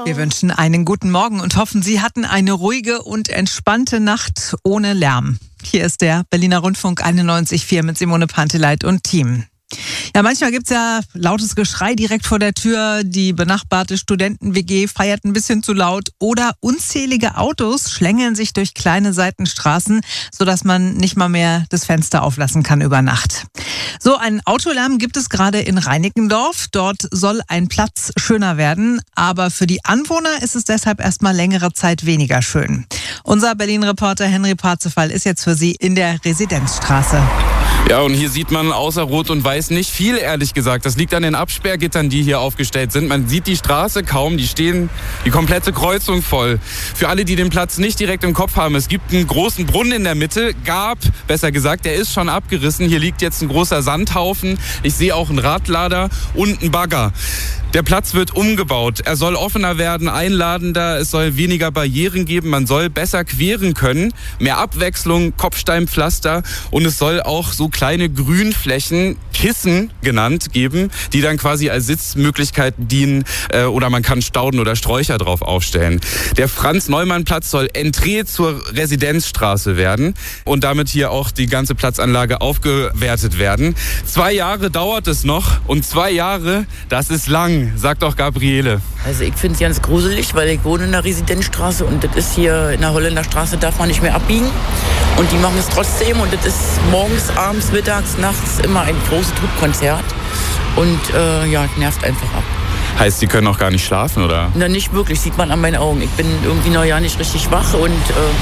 Wir wünschen einen guten Morgen und hoffen, Sie hatten eine ruhige und entspannte Nacht ohne Lärm. Hier ist der Berliner Rundfunk 91.4 mit Simone Panteleit und Team. Ja, manchmal gibt's ja lautes Geschrei direkt vor der Tür. Die benachbarte Studenten-WG feiert ein bisschen zu laut oder unzählige Autos schlängeln sich durch kleine Seitenstraßen, sodass man nicht mal mehr das Fenster auflassen kann über Nacht. So einen Autolärm gibt es gerade in Reinickendorf. Dort soll ein Platz schöner werden, aber für die Anwohner ist es deshalb erstmal längere Zeit weniger schön. Unser Berlin-Reporter Henry Parzefall ist jetzt für Sie in der Residenzstraße. Ja, und hier sieht man außer Rot und Weiß nicht viel, ehrlich gesagt. Das liegt an den Absperrgittern, die hier aufgestellt sind. Man sieht die Straße kaum, die stehen die komplette Kreuzung voll. Für alle, die den Platz nicht direkt im Kopf haben, es gibt einen großen Brunnen in der Mitte, besser gesagt, der ist schon abgerissen. Hier liegt jetzt ein großer Sandhaufen. Ich sehe auch einen Radlader und einen Bagger. Der Platz wird umgebaut. Er soll offener werden, einladender. Es soll weniger Barrieren geben. Man soll besser queren können. Mehr Abwechslung, Kopfsteinpflaster. Und es soll auch so kleine Grünflächen, Kissen genannt, geben, die dann quasi als Sitzmöglichkeiten dienen. Oder man kann Stauden oder Sträucher drauf aufstellen. Der Franz-Neumann-Platz soll Entree zur Residenzstraße werden. Und damit hier auch die ganze Platzanlage aufgewertet werden. 2 Jahre dauert es noch. Und 2 Jahre, das ist lang. Sagt doch Gabriele. Also ich finde es ganz gruselig, weil ich wohne in der Residenzstraße und das ist hier in der Holländer Straße, darf man nicht mehr abbiegen. Und die machen es trotzdem und das ist morgens, abends, mittags, nachts immer ein großes Trubkonzert. Und nervt einfach ab. Heißt, Sie können auch gar nicht schlafen, oder? Na, nicht wirklich, sieht man an meinen Augen. Ich bin irgendwie noch ja nicht richtig wach und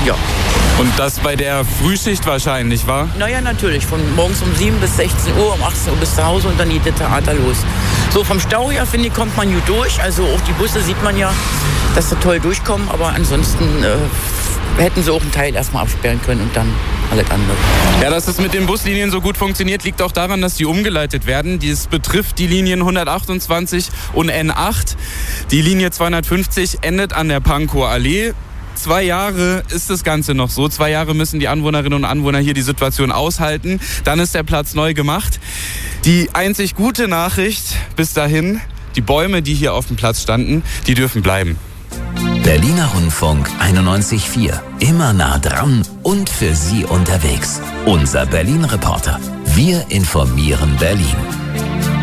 Und das bei der Frühschicht wahrscheinlich, wa? Naja, natürlich. Von morgens um 7 bis 16 Uhr, um 18 Uhr bis zu Hause und dann geht das Theater los. So, vom Stau her, finde ich, kommt man gut durch. Also auch die Busse sieht man ja, dass sie toll durchkommen. Aber ansonsten hätten sie auch einen Teil erstmal absperren können und dann alles andere. Ja, dass es mit den Buslinien so gut funktioniert, liegt auch daran, dass die umgeleitet werden. Dies betrifft die Linien 128 und N8. Die Linie 250 endet an der Pankower Allee. 2 Jahre ist das Ganze noch so. 2 Jahre müssen die Anwohnerinnen und Anwohner hier die Situation aushalten. Dann ist der Platz neu gemacht. Die einzig gute Nachricht bis dahin, die Bäume, die hier auf dem Platz standen, die dürfen bleiben. Berliner Rundfunk 91.4. Immer nah dran und für Sie unterwegs. Unser Berlin-Reporter. Wir informieren Berlin.